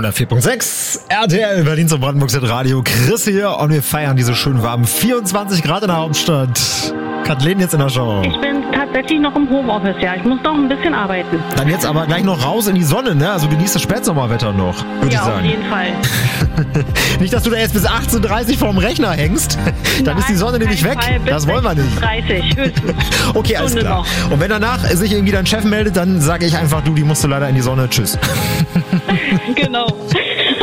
104.6 RTL Berlin zum Brandenburgs Radio. Chris hier und wir feiern diese schön warmen 24 Grad in der Hauptstadt. Kathleen jetzt in der Show. Ich bin tatsächlich noch im Homeoffice, ja. Ich muss noch ein bisschen arbeiten. Dann jetzt aber gleich noch raus in die Sonne, ne? Also genieß das Spätsommerwetter noch, würde ich sagen. Ja, auf jeden Fall. Nicht, dass du da erst bis 18:30 Uhr vorm Rechner hängst. Dann ist die Sonne nämlich weg. Das wollen wir nicht. 30 höchstens. Okay, alles klar. Noch. Und wenn danach sich irgendwie dein Chef meldet, dann sage ich einfach, du, die musst du leider in die Sonne. Tschüss. Genau.